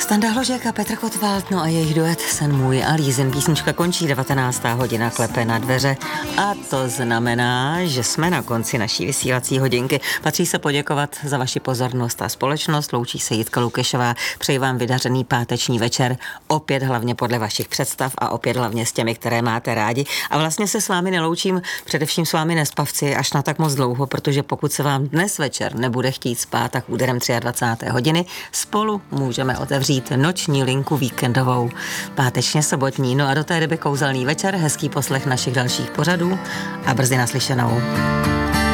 Standa Hložek a Petr Kotwald, no a jejich duet Sen můj a Lízin. Písnička končí, 19. hodina klepe na dveře a to znamená, že jsme na konci naší vysílací hodinky. Patří se poděkovat za vaši pozornost a společnost. Loučí se Jitka Lukešová. Přeji vám vydařený páteční večer, opět hlavně podle vašich představ a opět hlavně s těmi, které máte rádi. A vlastně se s vámi neloučím, především s vámi nespavci, až na tak moc dlouho, protože pokud se vám dnes večer nebude chtít spát, tak úderem 23. hodiny spolu můžeme otevřít noční linku víkendovou, pátečně sobotní. No a do té doby kouzelný večer, hezký poslech našich dalších pořadů a brzy naslyšenou.